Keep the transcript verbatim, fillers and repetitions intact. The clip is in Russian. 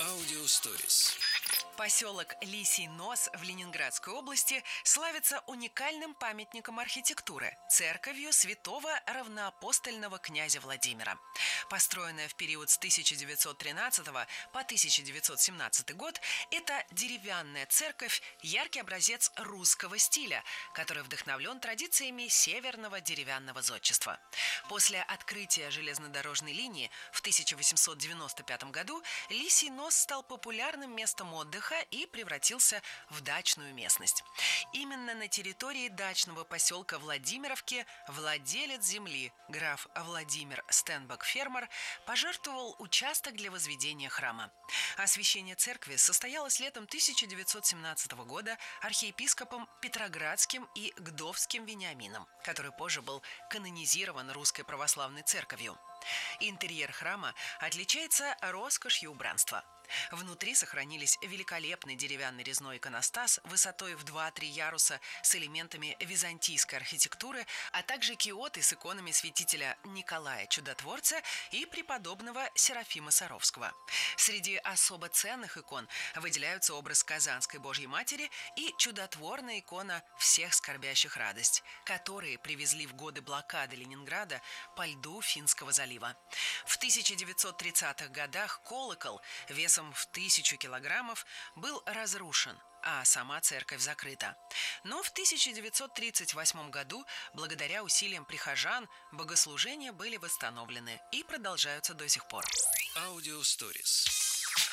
Аудиосторис. Поселок Лисий Нос в Ленинградской области славится уникальным памятником архитектуры – церковью святого равноапостольного князя Владимира. Построенная в период с тысяча девятьсот тринадцатого по тысяча девятьсот семнадцатый год, это деревянная церковь – яркий образец русского стиля, который вдохновлен традициями северного деревянного зодчества. После открытия железнодорожной линии в тысяча восемьсот девяносто пятом году Лисий Нос стал популярным местом отдыха и превратился в дачную местность. Именно на территории дачного поселка Владимировки владелец земли, граф Владимир Стенбок-Фермер, пожертвовал участок для возведения храма. Освящение церкви состоялось летом тысяча девятьсот семнадцатого года архиепископом Петроградским и Гдовским Вениамином, который позже был канонизирован Русской Православной Церковью. Интерьер храма отличается роскошью убранства. Внутри сохранились великолепный деревянный резной иконостас высотой в два-три яруса с элементами византийской архитектуры, а также киоты с иконами святителя Николая Чудотворца и преподобного Серафима Саровского. Среди особо ценных икон выделяются образ Казанской Божьей Матери и чудотворная икона «Всех скорбящих радость», которые привезли в годы блокады Ленинграда по льду Финского залива. В тысяча девятьсот тридцатых годах колокол весом в тысячу килограммов был разрушен, а сама церковь закрыта. Но в тысяча девятьсот тридцать восьмом году, благодаря усилиям прихожан, богослужения были восстановлены и продолжаются до сих пор. Аудиосторис.